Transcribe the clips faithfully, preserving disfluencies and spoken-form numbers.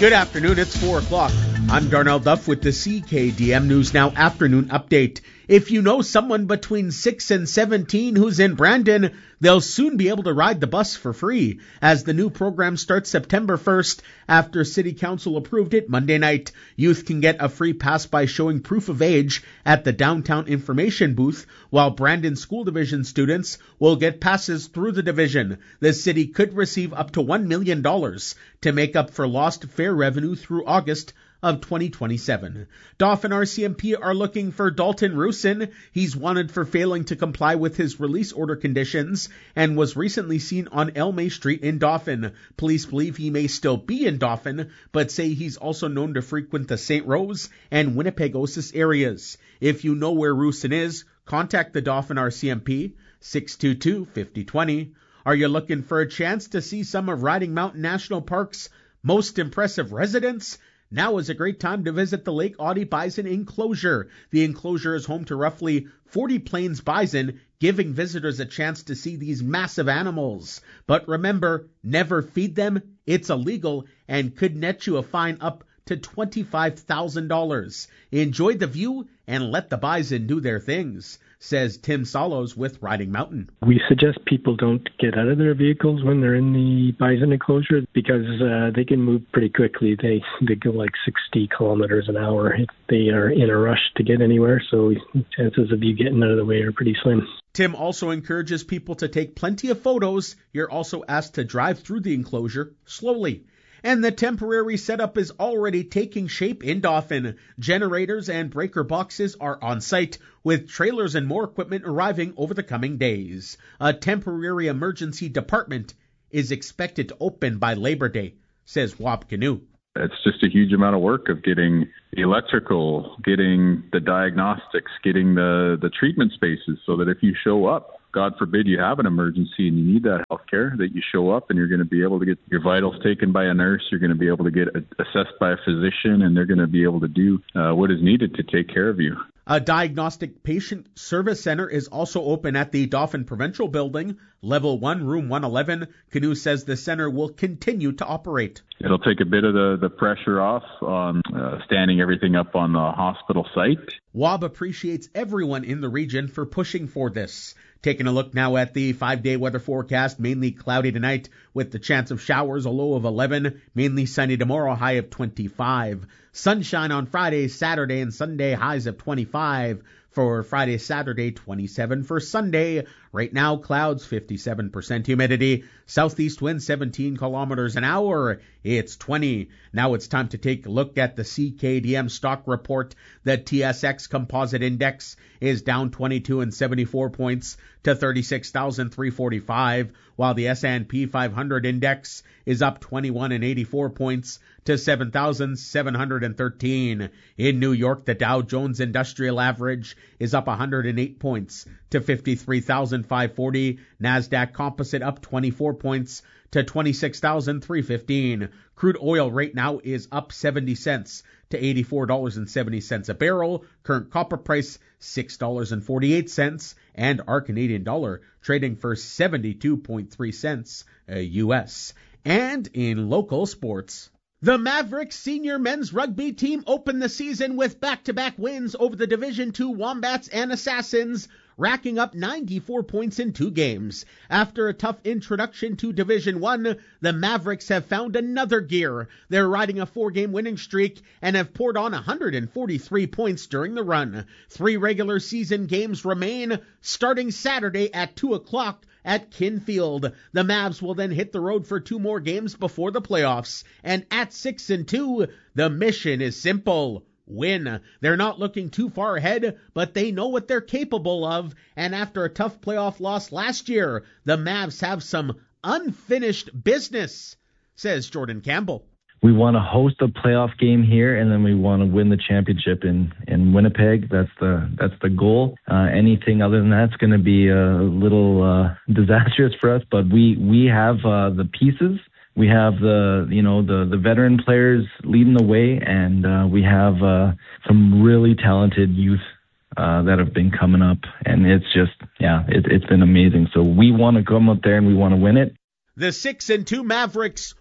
Good afternoon, it's four o'clock. I'm Darnell Duff with the C K D M News Now afternoon update. If you know someone between six and seventeen who's in Brandon, they'll soon be able to ride the bus for free as the new program starts September first after City Council approved it Monday night. Youth can get a free pass by showing proof of age at the downtown information booth, while Brandon School Division students will get passes through the division. The city could receive up to one million dollars to make up for lost fare revenue through August of twenty twenty-seven. Dauphin R C M P are looking for Dalton Rusin. He's wanted for failing to comply with his release order conditions and was recently seen on Elmay Street in Dauphin. Police believe he may still be in Dauphin, but say he's also known to frequent the Saint Rose and Winnipegosis areas. If you know where Rusin is, contact the Dauphin R C M P, six two two, five oh two oh. Are you looking for a chance to see some of Riding Mountain National Park's most impressive residents? Now is a great time to visit the Lake Audie Bison Enclosure. The enclosure is home to roughly forty Plains bison, giving visitors a chance to see these massive animals. But remember, never feed them. It's illegal and could net you a fine up to twenty-five thousand dollars. Enjoy the view and let the bison do their things, says Tim Salos with Riding Mountain. We suggest people don't get out of their vehicles when they're in the bison enclosure because uh, they can move pretty quickly. They they go like sixty kilometers an hour if they are in a rush to get anywhere, so chances of you getting out of the way are pretty slim. Tim also encourages people to take plenty of photos. You're also asked to drive through the enclosure slowly. And the temporary setup is already taking shape in Dauphin. Generators and breaker boxes are on site, with trailers and more equipment arriving over the coming days. A temporary emergency department is expected to open by Labor Day, says Wab Canoe. It's just a huge amount of work of getting the electrical, getting the diagnostics, getting the, the treatment spaces so that if you show up, God forbid you have an emergency and you need that health care, that you show up and you're going to be able to get your vitals taken by a nurse, you're going to be able to get assessed by a physician, and they're going to be able to do uh, what is needed to take care of you. A diagnostic patient service center is also open at the Dauphin Provincial Building, Level one, Room one eleven. Canoe says the center will continue to operate. It'll take a bit of the, the pressure off on uh, standing everything up on the hospital site. W A B appreciates everyone in the region for pushing for this. Taking a look now at the five-day weather forecast, mainly cloudy tonight with the chance of showers, a low of eleven, mainly sunny tomorrow, high of twenty-five. Sunshine on Friday, Saturday, and Sunday, highs of twenty-five. For Friday, Saturday, twenty-seven. For Sunday, right now, clouds, fifty-seven percent humidity. Southeast wind, seventeen kilometers an hour. It's twenty. Now it's time to take a look at the C K D M stock report. The T S X Composite Index is down twenty-two and seventy-four points to thirty-six thousand three hundred forty-five, while the S and P five hundred Index is up twenty-one and eighty-four points to seven thousand seven hundred thirteen. In New York, the Dow Jones Industrial Average is up one hundred eight points to fifty-three thousand five hundred forty. NASDAQ Composite up twenty-four points to twenty-six thousand three hundred fifteen. Crude oil right now is up seventy cents to eighty-four dollars and seventy cents a barrel. Current copper price, six dollars and forty-eight cents. And our Canadian dollar trading for seventy-two point three cents a U S. And in local sports, the Mavericks senior men's rugby team opened the season with back-to-back wins over the Division two Wombats and Assassins, racking up ninety-four points in two games. After a tough introduction to Division one, the Mavericks have found another gear. They're riding a four-game winning streak and have poured on one hundred forty-three points during the run. Three regular season games remain, starting Saturday at two o'clock at Kinfield. The Mavs will then hit the road for two more games before the playoffs. And at six and two, the mission is simple. Win. They're not looking too far ahead, but they know what they're capable of. And after a tough playoff loss last year, the Mavs have some unfinished business, says Jordan Campbell. We want to host a playoff game here, and then we want to win the championship in, in Winnipeg. That's the that's the goal. Uh, anything other than that's going to be a little uh, disastrous for us. But we we have uh, the pieces. We have the you know the the veteran players leading the way, and uh, we have uh, some really talented youth uh, that have been coming up, and it's just yeah, it, it's been amazing. So we want to come up there and we want to win it. The six and two Mavericks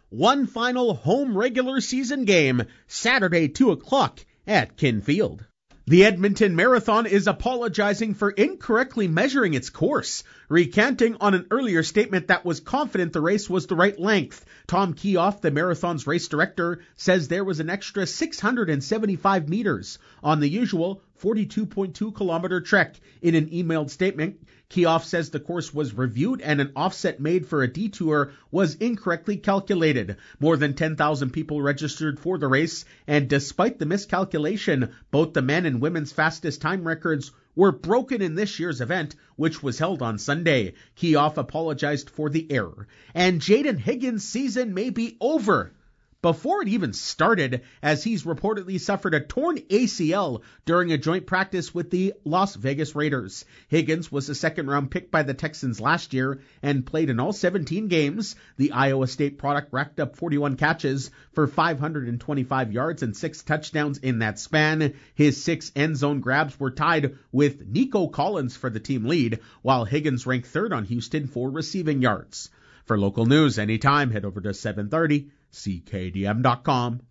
one final home regular season game, Saturday, two o'clock at Kin Field. The Edmonton Marathon is apologizing for incorrectly measuring its course, recanting on an earlier statement that was confident the race was the right length. Tom Keough, the marathon's race director, says there was an extra six hundred seventy-five meters on the usual forty-two point two kilometer trek. In an emailed statement, Keough says the course was reviewed and an offset made for a detour was incorrectly calculated. More than ten thousand people registered for the race, and despite the miscalculation, both the men and women's fastest time records were broken in this year's event, which was held on Sunday. Keough apologized for the error. And Jaden Higgins' season may be over before it even started, as he's reportedly suffered a torn A C L during a joint practice with the Las Vegas Raiders. Higgins was a second-round pick by the Texans last year and played in all seventeen games. The Iowa State product racked up forty-one catches for five hundred twenty-five yards and six touchdowns in that span. His six end-zone grabs were tied with Nico Collins for the team lead, while Higgins ranked third on Houston for receiving yards. For local news anytime, head over to seven thirty C K D M dot com.